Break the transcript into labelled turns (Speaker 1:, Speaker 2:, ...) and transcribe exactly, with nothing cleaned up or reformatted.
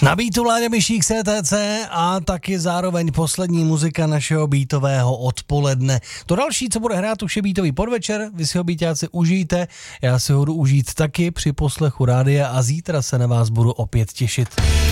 Speaker 1: Na beatu Láďa Myšík C T C a taky zároveň poslední muzika našeho beatového odpoledne. To další, co bude hrát, už je beatový podvečer, vy si ho beatáci užijte, já si ho jdu užít taky při poslechu rádia a zítra se na vás budu opět těšit.